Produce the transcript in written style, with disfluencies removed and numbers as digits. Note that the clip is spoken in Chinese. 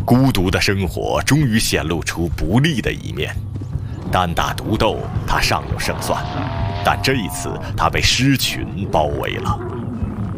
孤独的生活终于显露出不利的一面。单打独斗，他尚有胜算，但这一次他被狮群包围了。